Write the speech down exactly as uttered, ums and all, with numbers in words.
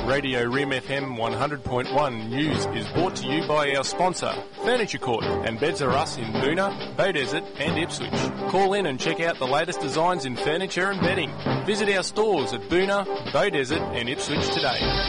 Radio Rim F M one hundred point one news is brought to you by our sponsor, Furniture Court, and Beds Are Us in Boonah, Beaudesert and Ipswich. Call in and check out the latest designs in furniture and bedding. Visit our stores at Boonah, Beaudesert and Ipswich today.